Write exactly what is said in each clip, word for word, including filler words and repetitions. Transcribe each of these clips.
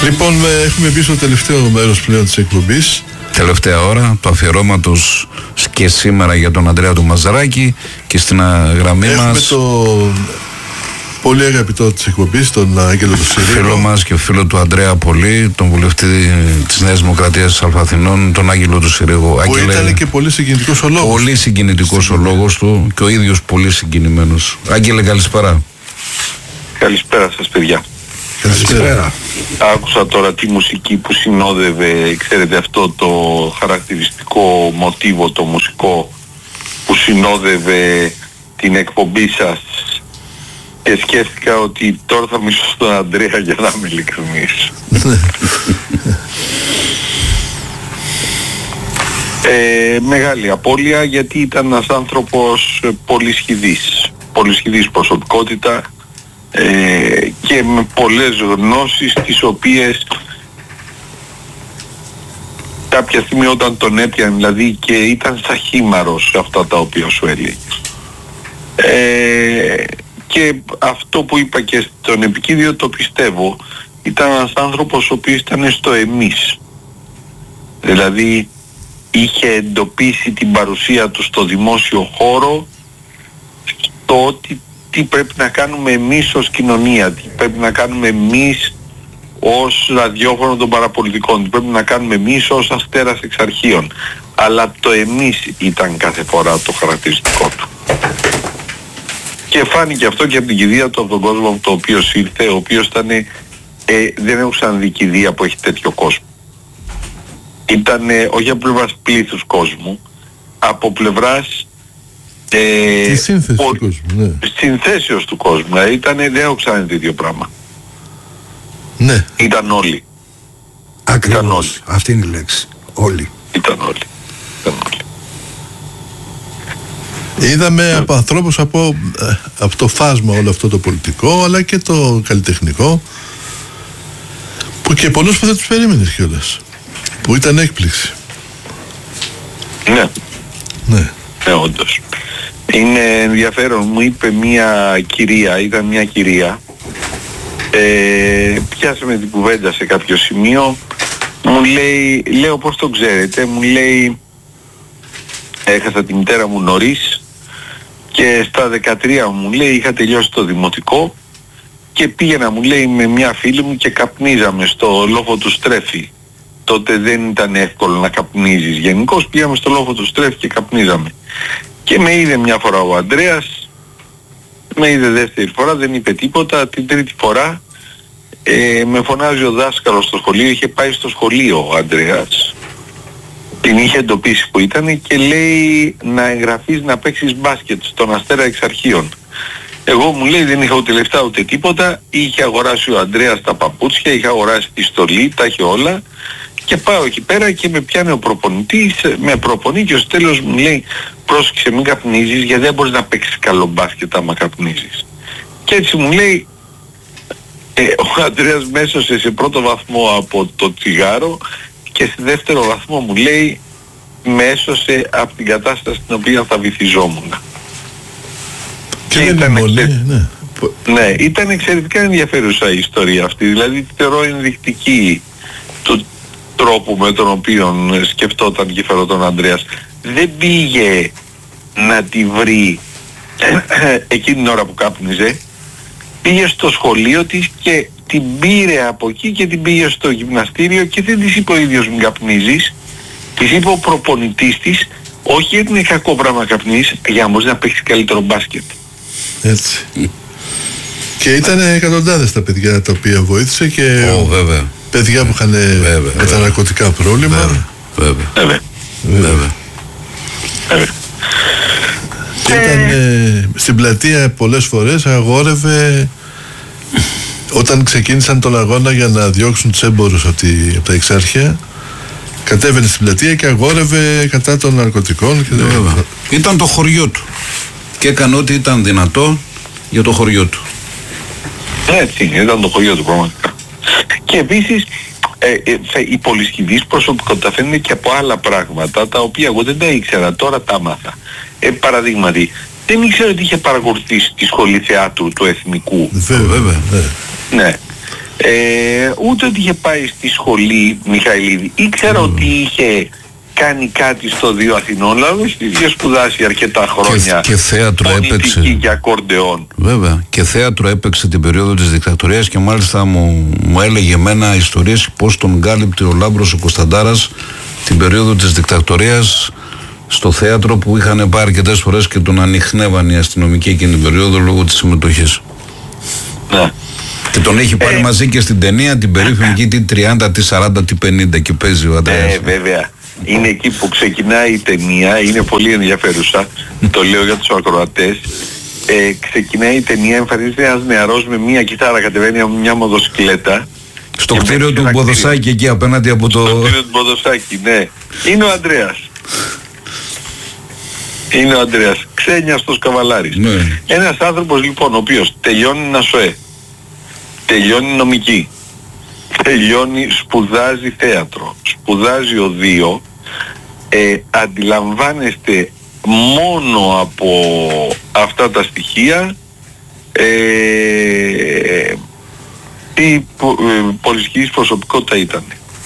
Λοιπόν, έχουμε μπει στο τελευταίο μέρος πλέον της εκπομπής. Τελευταία ώρα του αφιερώματος και σήμερα για τον Ανδρέα του Μαζαράκη και στην γραμμή έχουμε μας το πολύ αγαπητό της εκπομπής, τον Άγγελο του Συρίγου. Φίλο μας και φίλο του Ανδρέα πολύ, τον βουλευτή της Νέας Δημοκρατίας της Αλφαθηνών, τον Άγγελο του Συρίγου. Που Άγγελε, ήταν και πολύ συγκινητικός ο λόγος. Πολύ συγκινητικός ο λόγος του και ο ίδιος πολύ συγκινημένος. Άγγελε, καλησπέρα. Καλησπέρα σας, παιδιά. Καλησπέρα. Άκουσα τώρα τη μουσική που συνόδευε, ξέρετε, αυτό το χαρακτηριστικό μοτίβο, το μουσικό που συνόδευε την εκπομπή σας και σκέφτηκα ότι τώρα θα μισώ στον Ανδρέα, για να είμαι ειλικρινής. ε, μεγάλη απώλεια, γιατί ήταν ένας άνθρωπος πολύ σχηδής, πολύ σχηδής προσωπικότητα, Ε, και με πολλές γνώσεις, τις οποίες κάποια στιγμή όταν τον έπιαν, δηλαδή, και ήταν σαν χήμαρος σε αυτά τα οποία σου έλεγε. Ε, και αυτό που είπα και στον επικίδιο το πιστεύω, ήταν ένας άνθρωπος ο οποίος ήταν στο εμείς. Δηλαδή είχε εντοπίσει την παρουσία του στο δημόσιο χώρο, στο ότι τι πρέπει να κάνουμε εμείς ως κοινωνία, τι πρέπει να κάνουμε εμείς ως ραδιόφωνο των παραπολιτικών, τι πρέπει να κάνουμε εμείς ως αστέρας εξ αρχείων. Αλλά το εμείς ήταν κάθε φορά το χαρακτηριστικό του. Και φάνηκε αυτό και από την κηδεία του, από τον κόσμο από το οποίο ήρθε, ο οποίος ήταν, ε, δεν έχω ξαναδεί κηδεία που έχει τέτοιο κόσμο. Ήταν όχι από πλευράς πλήθους κόσμου, από πλευράς Ε, τη σύνθεση ο, του κόσμου, ναι. Συνθέσεως του κόσμου, δηλαδή ήταν, δεν έχω ξαναδεί τέτοιο πράγμα. Ναι. Ήταν όλοι. Ακριβώς. Ήταν όλοι. Αυτή είναι η λέξη. Όλοι. Ήταν όλοι. Ήταν όλοι. Είδαμε από ανθρώπους από, από το φάσμα όλο αυτό το πολιτικό, αλλά και το καλλιτεχνικό, που και πολλούς που δεν τους περίμενες κιόλας, που ήταν έκπληξη. Ναι. Ναι. Ναι, όντως. Είναι ενδιαφέρον, μου είπε μια κυρία, ήταν μια κυρία, ε, πιάσαμε την κουβέντα σε κάποιο σημείο, μου λέει, λέω πώς το ξέρετε, μου λέει, έχασα τη μητέρα μου νωρίς και στα δεκατρία μου λέει είχα τελειώσει το δημοτικό και πήγαινα, μου λέει, με μια φίλη μου και καπνίζαμε στο λόφο του Στρέφη. Τότε δεν ήταν εύκολο να καπνίζεις γενικώς, πήγαμε στο λόφο του Στρέφη και καπνίζαμε. Και με είδε μια φορά ο Ανδρέας, με είδε δεύτερη φορά, δεν είπε τίποτα, την τρίτη φορά ε, με φωνάζει ο δάσκαλος στο σχολείο, είχε πάει στο σχολείο ο Ανδρέας, την είχε εντοπίσει που ήταν και λέει να εγγραφείς να παίξεις μπάσκετ στον Αστέρα εξ αρχείων. Εγώ, μου λέει, δεν είχα ούτε λεφτά ούτε τίποτα, είχε αγοράσει ο Ανδρέας τα παπούτσια, είχε αγοράσει τη στολή, τα είχε όλα. Και πάω εκεί πέρα και με πιάνει ο προπονητής, με προπονεί και στο τέλος μου λέει, πρόσεξε, μην καπνίζεις, γιατί δεν μπορείς να παίξεις καλό μπάσκετ άμα καπνίζεις. Και έτσι μου λέει, ε, ο Ανδρέας με έσωσε σε πρώτο βαθμό από το τσιγάρο και σε δεύτερο βαθμό, μου λέει, με έσωσε από την κατάσταση στην οποία θα βυθιζόμουν. Και, και δεν ήταν πολύ, εξε... ναι. Ναι, ήταν εξαιρετικά ενδιαφέρουσα η ιστορία αυτή, δηλαδή θεωρώ ενδεικτική του τρόπου με τον οποίο σκεφτόταν και φέρω τον Ανδρέας. Δεν πήγε να τη βρει εκείνη την ώρα που κάπνιζε, πήγε στο σχολείο της και την πήρε από εκεί και την πήγε στο γυμναστήριο και δεν της είπε ο ίδιος μην καπνίζεις, της είπε ο προπονητής της, όχι γιατί είναι κακό πράγμα καπνίζεις, για να μπορείς να παίξεις καλύτερο μπάσκετ. Έτσι. Και ήταν εκατοντάδες τα παιδιά τα οποία βοήθησε και oh, βέβαια. παιδιά που είχαν με τα ναρκωτικά πρόβλημα. Βέβαια. Βέβαια. Βέβαια. Βέβαια. Βέβαια. Και ήταν ε, στην πλατεία πολλές φορές, αγόρευε όταν ξεκίνησαν τον αγώνα για να διώξουν τους έμπορους από, τη, από τα εξάρχεια, κατέβαινε στην πλατεία και αγόρευε κατά των ναρκωτικών και βέβαια. Ήταν το χωριό του και έκανε ό,τι ήταν δυνατό για το χωριό του. Έτσι, ήταν το χωριό του πραγματικά. Και επίσης ε, ε, η πολυσχηδής προσωπικότητα φαίνεται και από άλλα πράγματα τα οποία εγώ δεν τα ήξερα, τώρα τα άμαθα. Ε, παραδείγματι, δεν ήξερα ότι είχε παρακολουθήσει τη σχολή θεάτρου του Εθνικού. Βέβαια, βέβαια. Ναι. Ε, ούτε ότι είχε πάει στη σχολή Μιχαηλίδη. Ήξερα mm. ότι είχε κάνει κάτι στο Δύο Αθηνών, αλλά είχε σπουδάσει αρκετά χρόνια. Και, και θέατρο έπαιξε. Και ακορντεόν. Βέβαια. Και θέατρο έπαιξε την περίοδο της δικτατορίας και μάλιστα μου, μου έλεγε εμένα ιστορίες πώς τον κάλυπτε ο Λάμπρος ο Κωνσταντάρας την περίοδο της δικτατορίας στο θέατρο, που είχαν πάρει αρκετές φορές και τον ανιχνεύαν οι αστυνομικοί εκείνη την περίοδο λόγω της συμμετοχής. Ναι. Και τον έχει πάρει ε, μαζί και στην ταινία την περίφημη τι τριάντα, τι σαράντα, τι πενήντα και παίζει ο Αντρέας. Ε, βέβαια. Είναι εκεί που ξεκινάει η ταινία, είναι πολύ ενδιαφέρουσα, το λέω για τους ακροατές. Ε, ξεκινάει η ταινία, εμφανίζεται ένας νεαρός με μία κιθάρα, κατεβαίνει από μια μοδοσυκλέτα. Στο κτίριο του Μποδοσάκη, εκεί απέναντι από το... Στο κτίριο του Μποδοσάκη, ναι. Είναι ο Ανδρέας. Είναι ο Ανδρέας, ξένιαστος καβαλάρης. Ναι. Ένας άνθρωπος λοιπόν, ο οποίος τελειώνει ένα ΣΟΕ, τελειώνει νομική, τελειώνει, σπουδάζει θέατρο, σπουδάζει οδείο, ε, αντιλαμβάνεστε μόνο από αυτά τα στοιχεία ε, τι πο, ε, πολυσχηδής προσωπικότητα ήταν.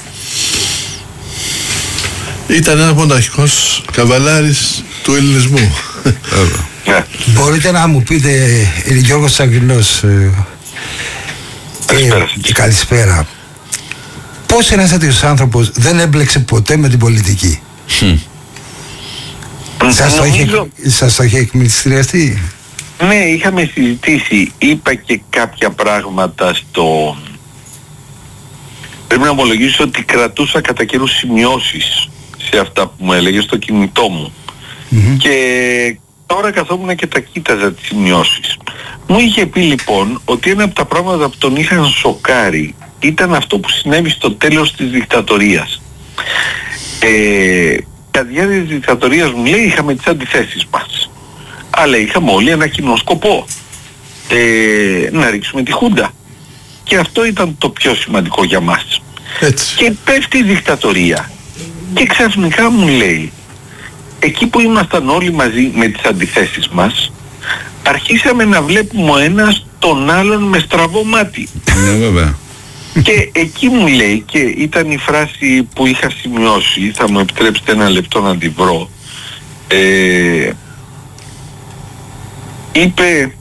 Ήταν ένας μοναχικός καβαλάρης του ελληνισμού. Yeah. Μπορείτε να μου πείτε, ε, Γιώργος Αγγλός, ε, καλησπέρα. Ε, και καλησπέρα. Πώς ένας τέτοιος άνθρωπος δεν έμπλεξε ποτέ με την πολιτική? Mm. Σας, το νομίζω... είχε, σας το είχε εκμυστηριαστεί? Ναι, είχαμε συζητήσει. Είπα και κάποια πράγματα στο... Πρέπει να ομολογήσω ότι κρατούσα κατά καιρούς σημειώσεις σε αυτά που μου έλεγε στο κινητό μου. Mm-hmm. Και τώρα καθόμουν και τα κοίταζα τις σημειώσεις. Μου είχε πει λοιπόν ότι ένα από τα πράγματα που τον είχαν σοκάρει ήταν αυτό που συνέβη στο τέλος της δικτατορίας. Ε, κατά τη διάρκεια της δικτατορίας, μου λέει, είχαμε τις αντιθέσεις μας. Αλλά είχαμε όλοι ένα κοινό σκοπό. Ε, να ρίξουμε τη Χούντα. Και αυτό ήταν το πιο σημαντικό για μας. Έτσι. Και πέφτει η δικτατορία. Και ξαφνικά μου λέει, εκεί που ήμασταν όλοι μαζί με τις αντιθέσεις μας, αρχίσαμε να βλέπουμε ο ένας τον άλλον με στραβό μάτι. Ναι, βέβαια. Και εκεί μου λέει, και ήταν η φράση που είχα σημειώσει, θα μου επιτρέψετε ένα λεπτό να την βρω, ε, είπε,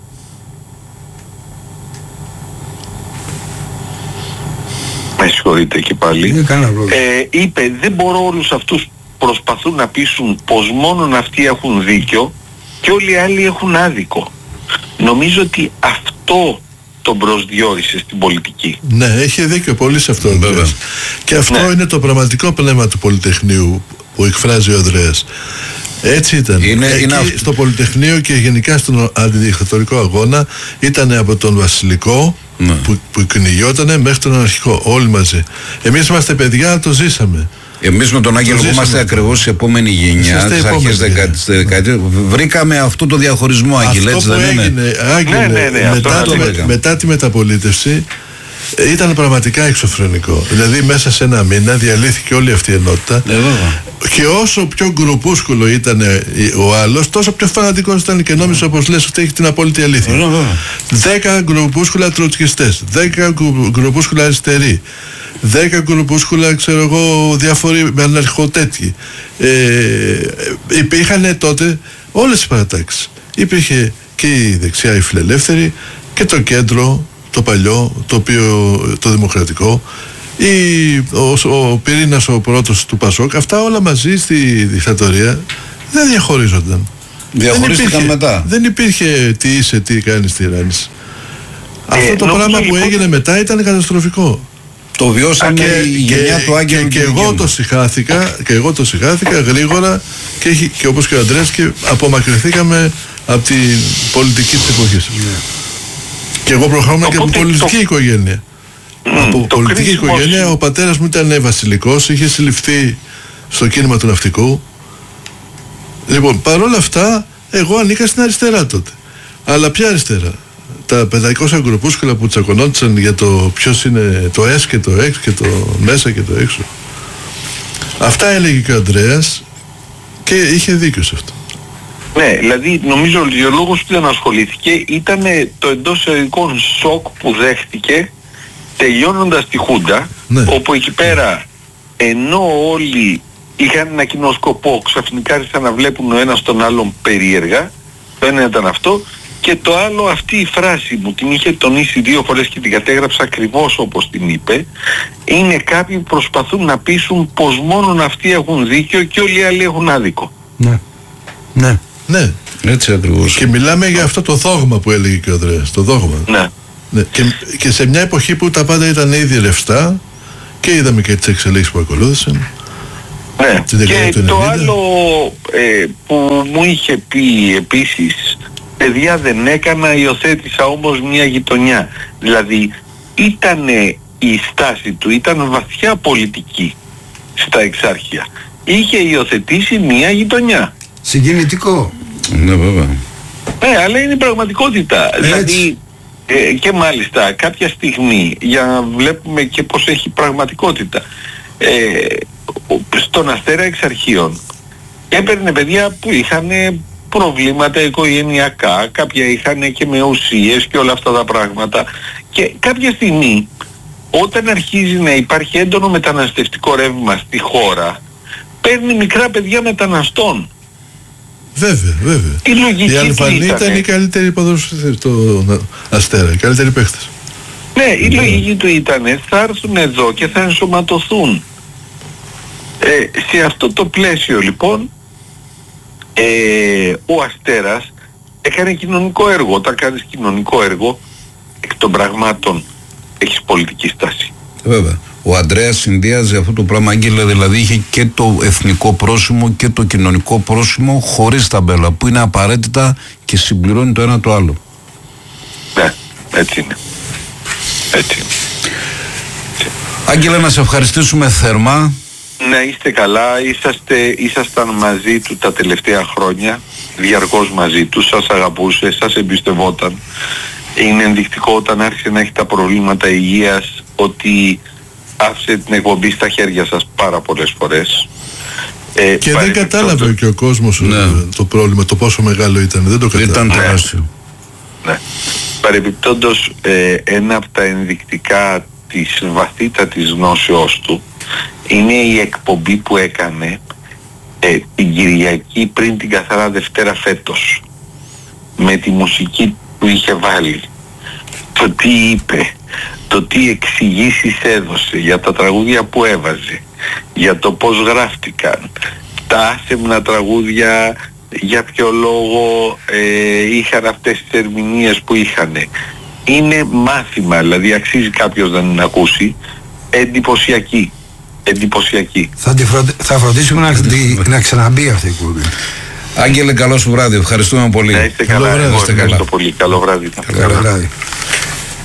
με συγχωρείτε και πάλι, ε, είπε, δεν μπορώ όλους αυτούς προσπαθούν να πείσουν πως μόνον αυτοί έχουν δίκιο και όλοι οι άλλοι έχουν άδικο. Νομίζω ότι αυτό τον προσδιορίσε στην πολιτική. Ναι, έχει δίκιο πολύ σε αυτό. Βέβαια. Και αυτό ναι. είναι το πραγματικό πνεύμα του Πολυτεχνείου που εκφράζει ο Ανδρέας. Έτσι ήταν. Είναι, Εκεί είναι στο Πολυτεχνείο και γενικά στον αντιδικτατορικό αγώνα ήταν από τον Βασιλικό ναι. που, που κυνηγιότανε μέχρι τον Αναρχικό. Όλοι μαζί. Εμείς είμαστε παιδιά, το ζήσαμε. Εμείς με τον Άγγελο που είμαστε ακριβώς η επόμενη γενιά της αρχής δεκαετίας, βρήκαμε αυτό το διαχωρισμό, Άγγελε, έτσι δεν είναι? Έγινε, Άγγελε, ναι, ναι, ναι, μετά, το, με, μετά τη μεταπολίτευση ήταν πραγματικά εξωφρενικό. Δηλαδή μέσα σε ένα μήνα διαλύθηκε όλη αυτή η ενότητα. Ναι, και όσο πιο γκρουπούσκουλο ήταν ο άλλος, τόσο πιο φανατικός ήταν και νόμιζε, όπως λες, ότι έχει την απόλυτη αλήθεια. Ναι, δέκα γκρουπούσκουλα τροτσκιστές, δέκα γκρουπούσκουλα αριστεροί, δέκα γκρουπούσκουλα, ξέρω εγώ, διάφοροι με αναρχοτέτοιοι. Ε, υπήρχαν τότε όλες οι παρατάξεις. Υπήρχε και η δεξιά, η φιλελεύθερη, και το κέντρο, το παλιό, το οποίο, το δημοκρατικό, ή ο, ο πυρήνας ο πρώτος του Πασόκ. Αυτά όλα μαζί στη δικτατορία δεν διαχωρίζονταν. Διαχωρίστηκαν μετά. Δεν υπήρχε τι είσαι, τι κάνεις, τι ράνεις. Ε, Αυτό το πράγμα που λοιπόν έγινε μετά ήταν καταστροφικό. Το βιώσαμε και, η γενιά και, του Άγγελου. Και, και, εγώ το συχάθηκα, και εγώ το συχάθηκα γρήγορα και, και όπως και ο Ανδρέας, και απομακρυνθήκαμε από την πολιτική της εποχής. Yeah. Και εγώ προχωρούμε και από πολιτική το... οικογένεια. Mm, από πολιτική οικογένεια, ο πατέρας μου ήταν βασιλικός, είχε συλληφθεί στο κίνημα του ναυτικού. Λοιπόν, παρόλα αυτά, εγώ ανήκα στην αριστερά τότε. Αλλά ποια αριστερά? Τα πεντακόσια γκρουπούσκουλα που τσακωνόντουσαν για το ποιος είναι το S και το X και το μέσα και το έξω. Αυτά έλεγε και ο Ανδρέας και είχε δίκιο σε αυτό. Ναι, δηλαδή νομίζω ότι ο λόγος που δεν ασχολήθηκε ήταν το εντός εισαγωγικών σοκ που δέχτηκε τελειώνοντας τη Χούντα, ναι. όπου εκεί πέρα ενώ όλοι είχαν ένα κοινό σκοπό, ξαφνικά άρχισαν να βλέπουν ο ένας τον άλλον περίεργα. Το ένα ήταν αυτό, και το άλλο, αυτή η φράση μου την είχε τονίσει δύο φορές και την κατέγραψα ακριβώς όπως την είπε. Είναι κάποιοι που προσπαθούν να πείσουν πως μόνον αυτοί έχουν δίκιο και όλοι οι άλλοι έχουν άδικο. Ναι. Ναι. Ναι. Έτσι ακριβώς. Και μιλάμε για αυτό το δόγμα που έλεγε και ο Ανδρέας. Το δόγμα. Ναι. Ναι. Και, και σε μια εποχή που τα πάντα ήταν ήδη ρευστά και είδαμε και τις εξελίξεις που ακολούθησαν. Ναι. Και το άλλο ε, που μου είχε πει επίσης, παιδιά, δεν έκανα, υιοθέτησα όμως μια γειτονιά. Δηλαδή ήτανε η στάση του, ήταν βαθιά πολιτική στα Εξάρχεια. Είχε υιοθετήσει μια γειτονιά. Συγκινητικό. Ναι, βέβαια. Ναι, αλλά είναι η πραγματικότητα. Έτσι. Δηλαδή ε, και μάλιστα κάποια στιγμή, για να βλέπουμε και πως έχει πραγματικότητα, ε, στον Αστέρα Εξαρχείων έπαιρνε παιδιά που είχαν προβλήματα οικογενειακά, κάποια είχαν και με ουσίες και όλα αυτά τα πράγματα, και κάποια στιγμή όταν αρχίζει να υπάρχει έντονο μεταναστευτικό ρεύμα στη χώρα, παίρνει μικρά παιδιά μεταναστών. Βέβαια, βέβαια. Η λογική η Αλφανή ήταν η καλύτερη ποδοσφαιριστή στο Αστέρα, οι καλύτεροι παίχτες. Ναι, η λογική του ήταν θα έρθουν εδώ και θα ενσωματωθούν. Ε, σε αυτό το πλαίσιο λοιπόν ε, ο Αστέρας έκανε κοινωνικό έργο. Όταν κάνεις κοινωνικό έργο, εκ των πραγμάτων έχεις πολιτική στάση. Βέβαια. Ο Ανδρέας συνδυάζει αυτό το πράγμα, Άγγελε, δηλαδή είχε και το εθνικό πρόσημο και το κοινωνικό πρόσημο χωρίς ταμπέλα, που είναι απαραίτητα και συμπληρώνει το ένα το άλλο. Ναι, έτσι είναι. Έτσι είναι. Άγγελε, να σε ευχαριστήσουμε θερμά. Να είστε καλά, είσαστε, ήσασταν μαζί του τα τελευταία χρόνια, διαρκώς μαζί του, σας αγαπούσε, σας εμπιστευόταν. Είναι ενδεικτικό όταν άρχισε να έχει τα προβλήματα υγείας ότι άφησε την εκπομπή στα χέρια σας πάρα πολλές φορές. Ε, και δεν κατάλαβε και ο κόσμος, ναι, το πρόβλημα, το πόσο μεγάλο ήταν, δεν το κατάλαβε. Ήταν τεράστιο. Ναι. Παρεμπιπτόντως, ε, ένα από τα ενδεικτικά της βαθύτατης γνώσεώς του είναι η εκπομπή που έκανε ε, την Κυριακή πριν την Καθαρά Δευτέρα φέτος, με τη μουσική που είχε βάλει, το τι είπε, το τι εξηγήσεις έδωσε για τα τραγούδια που έβαζε, για το πώς γράφτηκαν, τα άσεμνα τραγούδια, για ποιο λόγο ε, είχαν αυτές τις ερμηνείες που είχαν. Είναι μάθημα, δηλαδή αξίζει κάποιος να την ακούσει. Εντυπωσιακή. Εντυπωσιακή. Θα, φροντι... θα φροντίσουμε να, να ξαναμπεί αυτή η εκπομπή. Άγγελε, καλό σου βράδυ. Ευχαριστούμε πολύ. Να είστε καλά. Εγώ ευχαριστώ πολύ. Καλό βράδυ. Καλό βράδυ.